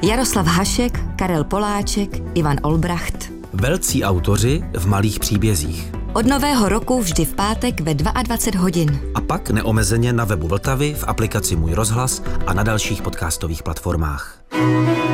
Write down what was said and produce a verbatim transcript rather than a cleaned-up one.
Jaroslav Hašek, Karel Poláček, Ivan Olbracht. Velcí autoři v malých příbězích. Od nového roku vždy v pátek ve dvacet dva hodin. A pak neomezeně na webu Vltavy, v aplikaci Můj rozhlas a na dalších podcastových platformách.